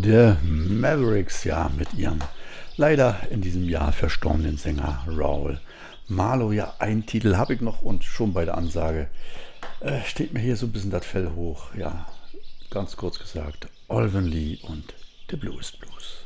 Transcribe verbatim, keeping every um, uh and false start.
The Mavericks, ja, mit ihrem leider in diesem Jahr verstorbenen Sänger Raoul Marlow. Ja, einen Titel habe ich noch und schon bei der Ansage äh, steht mir hier so ein bisschen das Fell hoch. Ja, ganz kurz gesagt, Alvin Lee und The Blues Blues.